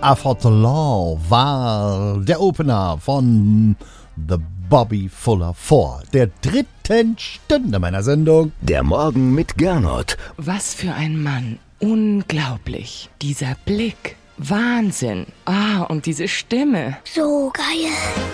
Afterlaw war der Opener von The Bobby Fuller 4, der dritten Stunde meiner Sendung. Der Morgen mit Gernot. Was für ein Mann. Unglaublich. Dieser Blick. Wahnsinn. Und diese Stimme. So geil.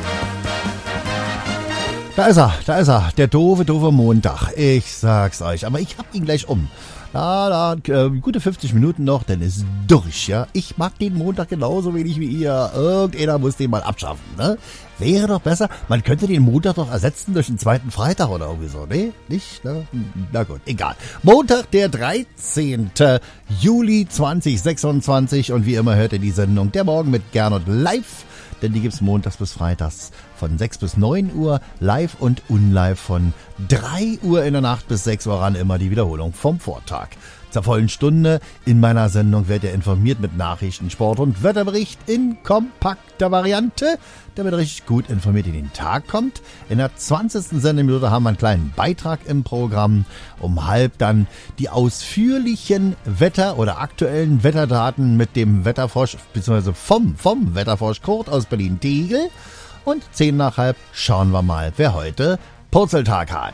Da ist er, der doofe Montag. Ich sag's euch, aber ich hab ihn gleich um. Gute 50 Minuten noch, dann ist durch, ja. Ich mag den Montag genauso wenig wie ihr. Irgendeiner muss den mal abschaffen, ne? Wäre doch besser, man könnte den Montag doch ersetzen durch einen zweiten Freitag oder irgendwie so. Nee, nicht? Ne? Na gut, egal. Montag, der 13. Juli 2026 und wie immer hört ihr die Sendung Der Morgen mit Gernot live. Denn die gibt's montags bis freitags von 6 bis 9 Uhr, live und unlive von 3 Uhr in der Nacht bis 6 Uhr ran, immer die Wiederholung vom Vortag. Zur vollen Stunde in meiner Sendung werdet ihr informiert mit Nachrichten, Sport und Wetterbericht in kompakter Variante, damit ihr richtig gut informiert in den Tag kommt. In der 20. Sendeminute haben wir einen kleinen Beitrag im Programm. Um halb dann die ausführlichen Wetter- oder aktuellen Wetterdaten mit dem Wetterfrosch, beziehungsweise vom Wetterfrosch Kurt aus Berlin-Tegel. Und 10 nach halb schauen wir mal, wer heute Purzeltag hat.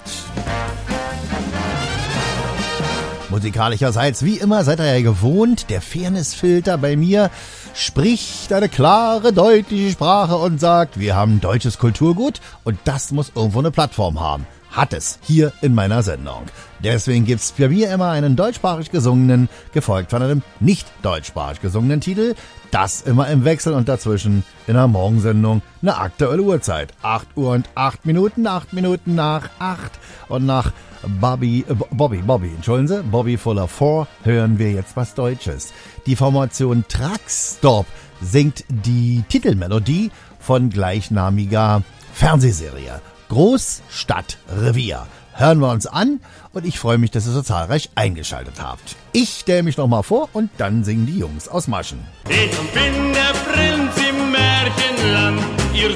Musikalischerseits, wie immer, seid ihr ja gewohnt, der Fairnessfilter bei mir spricht eine klare, deutliche Sprache und sagt, wir haben deutsches Kulturgut und das muss irgendwo eine Plattform haben. Hat es hier in meiner Sendung. Deswegen gibt's bei mir immer einen deutschsprachig gesungenen, gefolgt von einem nicht deutschsprachig gesungenen Titel. Das immer im Wechsel und dazwischen in der Morgensendung eine aktuelle Uhrzeit. 8 Uhr und 8 Minuten, 8 Minuten nach 8 und nach Bobby Fuller 4 hören wir jetzt was Deutsches. Die Formation Truckstop singt die Titelmelodie von gleichnamiger Fernsehserie Großstadtrevier. Hören wir uns an und ich freue mich, dass ihr so zahlreich eingeschaltet habt. Ich stelle mich noch mal vor und dann singen die Jungs aus Maschen. Ich bin der Prinz im Märchenland, ihr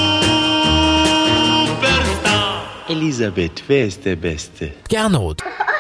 Superstar. Elisabeth, wer ist der Beste? Gernot.